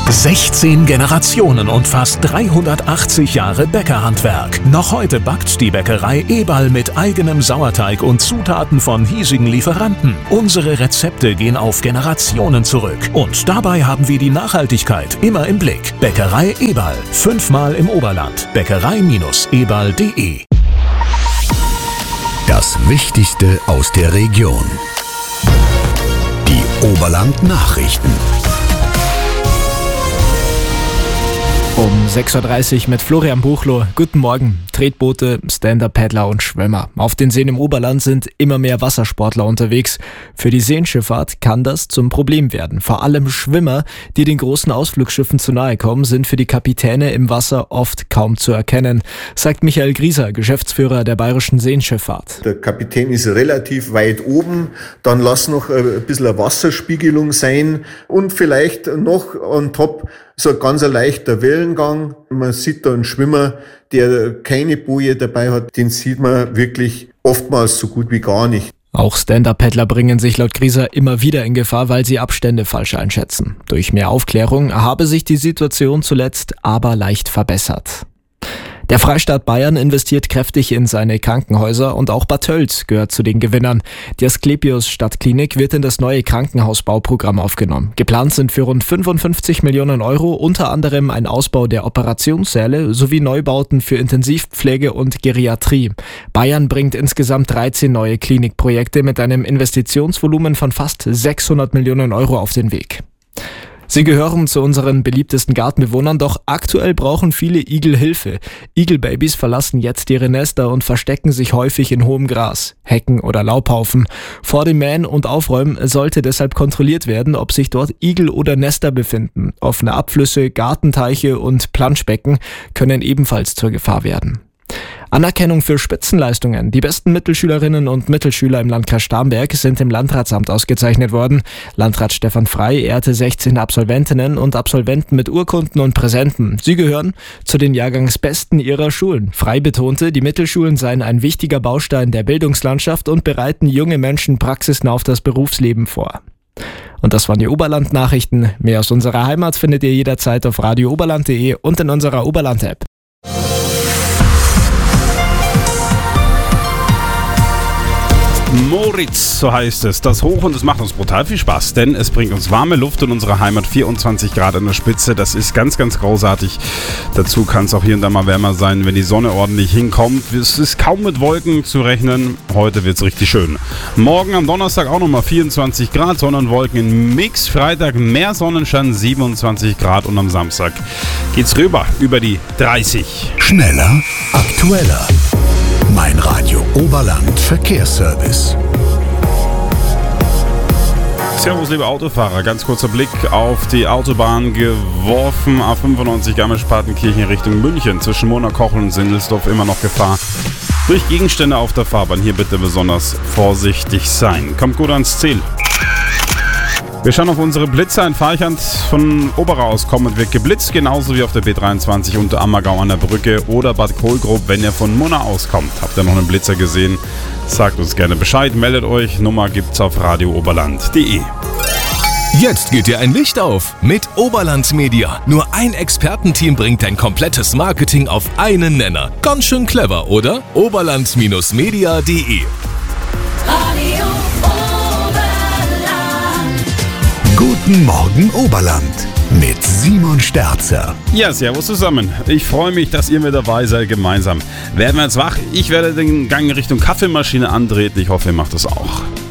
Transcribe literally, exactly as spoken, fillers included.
sechzehn Generationen und fast dreihundertachtzig Jahre Bäckerhandwerk. Noch heute backt die Bäckerei Eberl mit eigenem Sauerteig und Zutaten von hiesigen Lieferanten. Unsere Rezepte gehen auf Generationen zurück. Und dabei haben wir die Nachhaltigkeit immer im Blick. Bäckerei Eberl. Fünfmal im Oberland. Bäckerei eberl punkt de. Das Wichtigste aus der Region. Die Oberland-Nachrichten. Um sechs Uhr dreißig mit Florian Buchloh. Guten Morgen. Tretboote, Stand-Up-Paddler und Schwimmer. Auf den Seen im Oberland sind immer mehr Wassersportler unterwegs. Für die Seenschifffahrt kann das zum Problem werden. Vor allem Schwimmer, die den großen Ausflugsschiffen zu nahe kommen, sind für die Kapitäne im Wasser oft kaum zu erkennen, sagt Michael Grieser, Geschäftsführer der Bayerischen Seenschifffahrt. Der Kapitän ist relativ weit oben, dann lass noch ein bisschen eine Wasserspiegelung sein und vielleicht noch on top so ein ganz leichter Wellengang. Man sieht da einen Schwimmer, der keine Boje dabei hat, den sieht man wirklich oftmals so gut wie gar nicht. Auch Stand-Up-Paddler bringen sich laut Grieser immer wieder in Gefahr, weil sie Abstände falsch einschätzen. Durch mehr Aufklärung habe sich die Situation zuletzt aber leicht verbessert. Der Freistaat Bayern investiert kräftig in seine Krankenhäuser und auch Bad Tölz gehört zu den Gewinnern. Die Asklepios Stadtklinik wird in das neue Krankenhausbauprogramm aufgenommen. Geplant sind für rund fünfundfünfzig Millionen Euro unter anderem ein Ausbau der Operationssäle sowie Neubauten für Intensivpflege und Geriatrie. Bayern bringt insgesamt dreizehn neue Klinikprojekte mit einem Investitionsvolumen von fast sechshundert Millionen Euro auf den Weg. Sie gehören zu unseren beliebtesten Gartenbewohnern, doch aktuell brauchen viele Igel Hilfe. Igelbabys verlassen jetzt ihre Nester und verstecken sich häufig in hohem Gras, Hecken oder Laubhaufen. Vor dem Mähen und Aufräumen sollte deshalb kontrolliert werden, ob sich dort Igel oder Nester befinden. Offene Abflüsse, Gartenteiche und Planschbecken können ebenfalls zur Gefahr werden. Anerkennung für Spitzenleistungen. Die besten Mittelschülerinnen und Mittelschüler im Landkreis Starnberg sind im Landratsamt ausgezeichnet worden. Landrat Stefan Frey ehrte sechzehn Absolventinnen und Absolventen mit Urkunden und Präsenten. Sie gehören zu den Jahrgangsbesten ihrer Schulen. Frey betonte, die Mittelschulen seien ein wichtiger Baustein der Bildungslandschaft und bereiten junge Menschen praxisnah auf das Berufsleben vor. Und das waren die Oberland-Nachrichten. Mehr aus unserer Heimat findet ihr jederzeit auf radio oberland punkt de und in unserer Oberland-App. Moritz, so heißt es. Das Hoch und es macht uns brutal viel Spaß, denn es bringt uns warme Luft in unsere Heimat, vierundzwanzig Grad an der Spitze. Das ist ganz, ganz großartig. Dazu kann es auch hier und da mal wärmer sein, wenn die Sonne ordentlich hinkommt. Es ist kaum mit Wolken zu rechnen. Heute wird es richtig schön. Morgen am Donnerstag auch nochmal vierundzwanzig Grad, Sonne und Wolken in Mix. Freitag mehr Sonnenschein, siebenundzwanzig Grad und am Samstag geht's rüber über die dreißig. Schneller, aktueller. Mein Radio Oberland Verkehrsservice. Servus, liebe Autofahrer. Ganz kurzer Blick auf die Autobahn geworfen. A fünfundneunzig Garmisch-Partenkirchen Richtung München. Zwischen Monakochen und Sindelsdorf immer noch Gefahr durch Gegenstände auf der Fahrbahn. Hier bitte besonders vorsichtig sein. Kommt gut ans Ziel. Wir schauen auf unsere Blitzer. Ein Fahrchand von Oberau aus kommend wird geblitzt, genauso wie auf der B dreiundzwanzig unter Ammergau an der Brücke oder Bad Kohlgrub, wenn ihr von Munna auskommt. Habt ihr noch einen Blitzer gesehen? Sagt uns gerne Bescheid, meldet euch. Nummer gibt's auf radio oberland punkt de. Jetzt geht dir ein Licht auf mit Oberland Media. Nur ein Expertenteam bringt dein komplettes Marketing auf einen Nenner. Ganz schön clever, oder? oberland Media punkt de. Guten Morgen Oberland mit Simon Sterzer. Ja, servus zusammen. Ich freue mich, dass ihr mit dabei seid. Gemeinsam werden wir jetzt wach. Ich werde den Gang Richtung Kaffeemaschine antreten. Ich hoffe, ihr macht das auch.